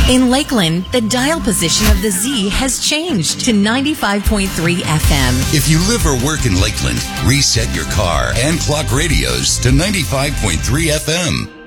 In Lakeland, the dial position of the Z has changed to 95.3 FM. If you live or work in Lakeland, reset your car and clock radios to 95.3 FM.